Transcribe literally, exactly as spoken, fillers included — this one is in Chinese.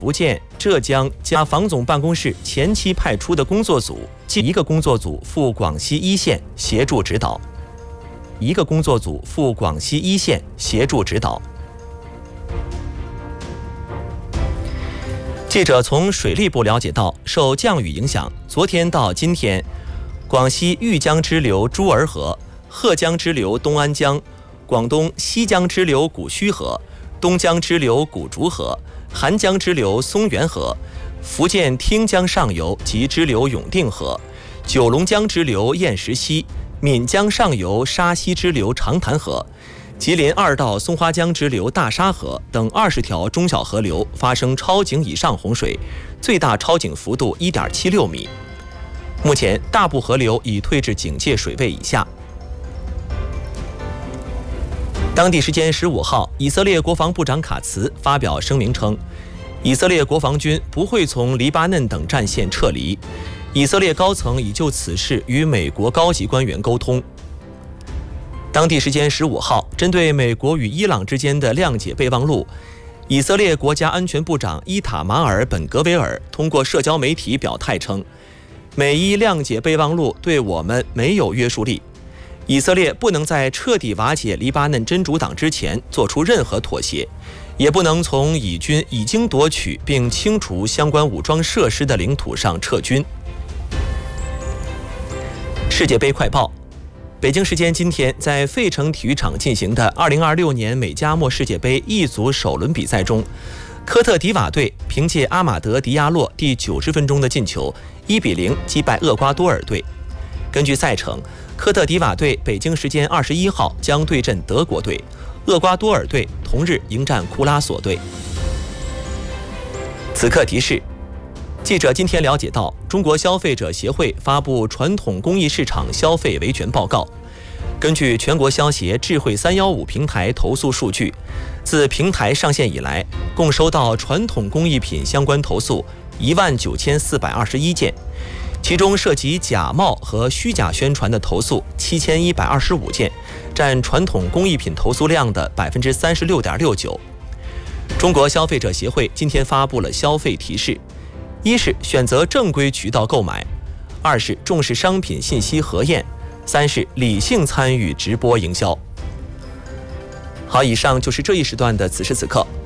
福建、浙江加防总办公室前期派出的工作组，即一个工作组赴广西一线协助指导。一个工作组赴广西一线协助指导。记者从水利部了解到，受降雨影响，昨天到今天，广西豫江支流珠儿河、鹤江支流东安江、广东西江支流古虚河、东江支流古竹河、韩江支流松原河、福建汀江上游及支流永定河、九龙江支流偃石溪、闽江上游沙溪支流长潭河、吉林二道松花江支流大沙河等二十条中小河流发生超警以上洪水，最大超警幅度 一点七六米。目前大部河流已退至警戒水位以下。当地时间十五号，以色列国防部长卡茨发表声明称，以色列国防军不会从黎巴嫩等战线撤离。以色列高层已就此事与美国高级官员沟通。当地时间十五号，针对美国与伊朗之间的谅解备忘录，以色列国家安全部长伊塔马尔·本格维尔通过社交媒体表态称，美伊谅解备忘录对我们没有约束力。以色列不能在彻底瓦解黎巴嫩真主党之前做出任何妥协，也不能从以军已经夺取并清除相关武装设施的领土上撤军。世界杯快报：北京时间今天，在费城体育场进行的二零二六年美加墨世界杯 E 组首轮比赛中，科特迪瓦队凭借阿马德·迪亚洛第九十分钟的进球，一比零击败厄瓜多尔队。根据赛程，科特迪瓦队北京时间二十一号将对阵德国队，厄瓜多尔队同日迎战库拉索队。此刻提示：记者今天了解到，中国消费者协会发布传统工艺市场消费维权报告。根据全国消协智慧三一五平台投诉数据，自平台上线以来，共收到传统工艺品相关投诉一万九千四百二十一件，其中涉及假冒和虚假宣传的投诉七千一百二十五件，占传统工艺品投诉量的百分之三十六点六九。中国消费者协会今天发布了消费提示：一是选择正规渠道购买，二是重视商品信息核验，三是理性参与直播营销。好，以上就是这一时段的此时此刻。